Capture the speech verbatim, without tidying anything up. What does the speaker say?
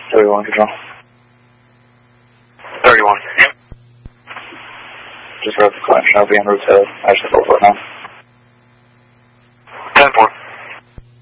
thirty-one, control. thirty-one. Yep. Just wrote the collection. I'll be en route to Ashland Boulevard now.